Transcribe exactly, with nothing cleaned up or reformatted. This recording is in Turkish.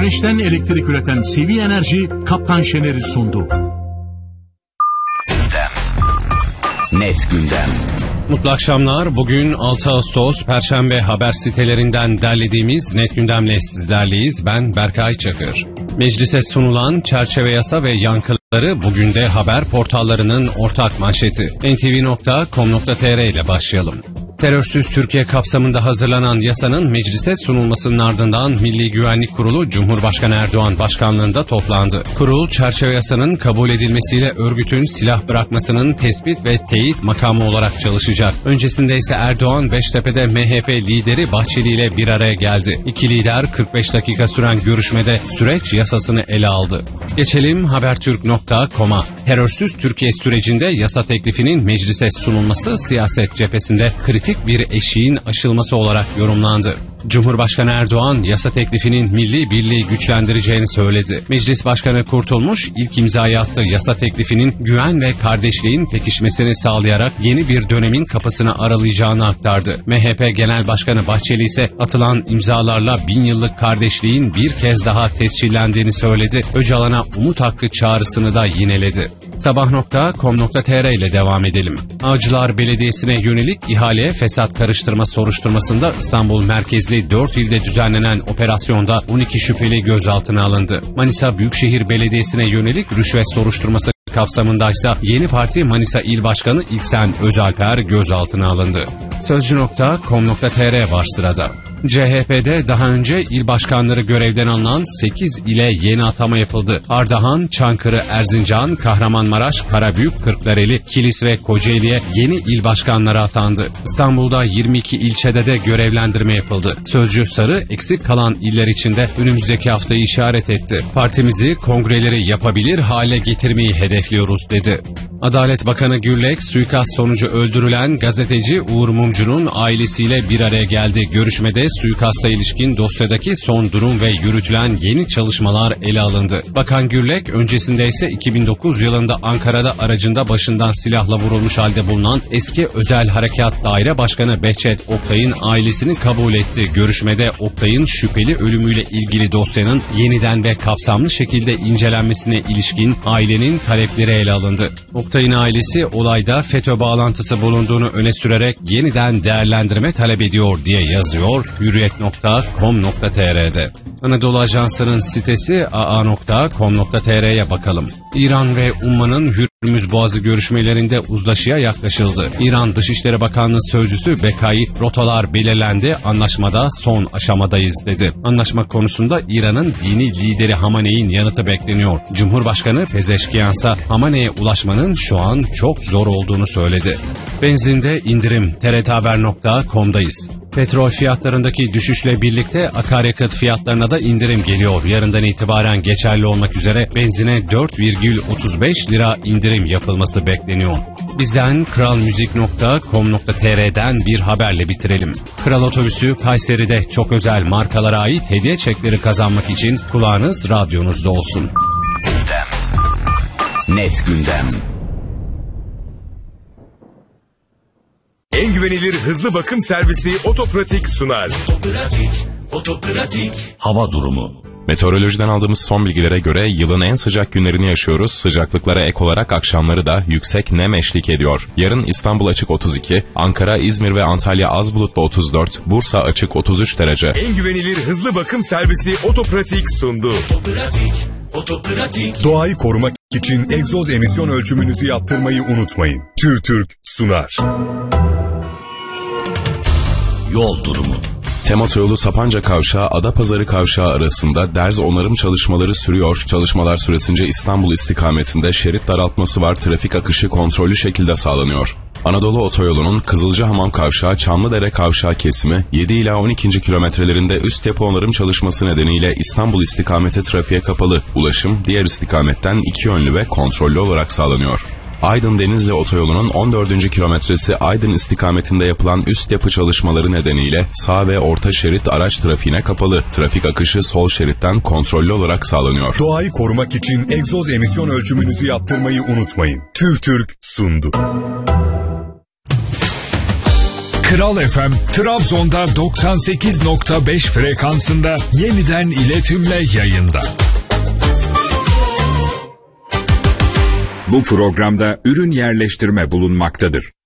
Güneşten elektrik üreten C V Enerji Kaptan Şener'i sundu. Gündem. Net gündem. Mutlu akşamlar. Bugün altı Ağustos Perşembe, haber sitelerinden derlediğimiz Net Gündem'le sizlerleyiz. Ben Berkay Çakır. Meclise sunulan çerçeve yasa ve yankıları bugün de haber portallarının ortak manşeti. en te ve nokta com nokta te er ile başlayalım. Terörsüz Türkiye kapsamında hazırlanan yasanın meclise sunulmasının ardından Milli Güvenlik Kurulu Cumhurbaşkanı Erdoğan başkanlığında toplandı. Kurul, çerçeve yasanın kabul edilmesiyle örgütün silah bırakmasının tespit ve teyit makamı olarak çalışacak. Öncesinde ise Erdoğan, Beştepe'de M H P lideri Bahçeli ile bir araya geldi. İki lider kırk beş dakika süren görüşmede süreç yasasını ele aldı. Geçelim habertürk nokta com'a. Terörsüz Türkiye sürecinde yasa teklifinin meclise sunulması siyaset cephesinde kritik bir eşiğin aşılması olarak yorumlandı. Cumhurbaşkanı Erdoğan yasa teklifinin milli birliği güçlendireceğini söyledi. Meclis Başkanı Kurtulmuş ilk imzayı attığı yasa teklifinin güven ve kardeşliğin pekişmesini sağlayarak yeni bir dönemin kapısını aralayacağını aktardı. M H P Genel Başkanı Bahçeli ise atılan imzalarla bin yıllık kardeşliğin bir kez daha tescillendiğini söyledi. Öcalan'a umut hakkı çağrısını da yineledi. sabah nokta com nokta te er ile devam edelim. Avcılar Belediyesi'ne yönelik ihaleye fesat karıştırma soruşturmasında İstanbul merkezli dört ilde düzenlenen operasyonda on iki şüpheli gözaltına alındı. Manisa Büyükşehir Belediyesi'ne yönelik rüşvet soruşturması kapsamındaysa Yeni Parti Manisa İl Başkanı İlksen Özalper gözaltına alındı. sözcü nokta com nokta te er var sırada. C H P'de daha önce il başkanları görevden alınan sekiz ile yeni atama yapıldı. Ardahan, Çankırı, Erzincan, Kahramanmaraş, Karabük, Kırklareli, Kilis ve Kocaeli'ye yeni il başkanları atandı. İstanbul'da yirmi iki ilçede de görevlendirme yapıldı. Sözcü Sarı, eksik kalan iller içinde önümüzdeki haftayı işaret etti. Partimizi kongreleri yapabilir hale getirmeyi hedefliyoruz dedi. Adalet Bakanı Gürlek, suikast sonucu öldürülen gazeteci Uğur Mumcu'nun ailesiyle bir araya geldi. Görüşmede suikasta ilişkin dosyadaki son durum ve yürütülen yeni çalışmalar ele alındı. Bakan Gürlek, öncesinde ise iki bin dokuz yılında Ankara'da aracında başından silahla vurulmuş halde bulunan eski Özel Harekat Daire Başkanı Behçet Oktay'ın ailesini kabul etti. Görüşmede Oktay'ın şüpheli ölümüyle ilgili dosyanın yeniden ve kapsamlı şekilde incelenmesine ilişkin ailenin talepleri ele alındı. Oktay'ın ailesi olayda FETÖ bağlantısı bulunduğunu öne sürerek yeniden değerlendirme talep ediyor diye yazıyor hürriyet nokta com nokta te er'de. Anadolu Ajansı'nın sitesi a a nokta com nokta te er'ye bakalım. İran ve Umman'ın Hürmüz Boğazı görüşmelerinde uzlaşıya yaklaşıldı. İran Dışişleri Bakanlığı Sözcüsü Bekai, rotalar belirlendi, anlaşmada son aşamadayız dedi. Anlaşma konusunda İran'ın dini lideri Hamaney'in yanıtı bekleniyor. Cumhurbaşkanı Pezeşkiyansa Hamaney'e ulaşmanın şu an çok zor olduğunu söyledi. Benzinde indirim te er te haber nokta com'dayız. Petrol fiyatlarındaki düşüşle birlikte akaryakıt fiyatlarına da indirim geliyor. Yarından itibaren geçerli olmak üzere benzine dört virgül otuz beş lira indirim yapılması bekleniyor. Bizden kralmuzik nokta com nokta te er'den bir haberle bitirelim. Kral Otobüsü Kayseri'de çok özel markalara ait hediye çekleri kazanmak için kulağınız radyonuzda olsun. Gündem. Net gündem. En güvenilir hızlı bakım servisi Otopratik sunar. Otopratik, Otopratik. Hava durumu. Meteorolojiden aldığımız son bilgilere göre yılın en sıcak günlerini yaşıyoruz. Sıcaklıklara ek olarak akşamları da yüksek nem eşlik ediyor. Yarın İstanbul açık otuz iki, Ankara, İzmir ve Antalya az bulutlu otuz dört, Bursa açık otuz üç derece. En güvenilir hızlı bakım servisi Otopratik sundu. Otopratik, Otopratik. Doğayı korumak için egzoz emisyon ölçümünüzü yaptırmayı unutmayın. TÜRTÜRK sunar. Yol durumu. Tem Otoyolu Sapanca Kavşağı Adapazarı Kavşağı arasında derz onarım çalışmaları sürüyor. Çalışmalar süresince İstanbul istikametinde şerit daraltması var. Trafik akışı kontrollü şekilde sağlanıyor. Anadolu Otoyolu'nun Kızılcahamam Kavşağı Çamlıdere Kavşağı kesimi yedi ila on ikinci kilometrelerinde üst yapı onarım çalışması nedeniyle İstanbul istikamete trafiğe kapalı. Ulaşım diğer istikametten iki yönlü ve kontrollü olarak sağlanıyor. Aydın-Denizli Otoyolu'nun on dördüncü kilometresi Aydın istikametinde yapılan üst yapı çalışmaları nedeniyle sağ ve orta şerit araç trafiğine kapalı. Trafik akışı sol şeritten kontrollü olarak sağlanıyor. Doğayı korumak için egzoz emisyon ölçümünüzü yaptırmayı unutmayın. TÜRTÜRK sundu. Kral F M, Trabzon'da doksan sekiz nokta beş frekansında yeniden iletimle yayında. Bu programda ürün yerleştirme bulunmaktadır.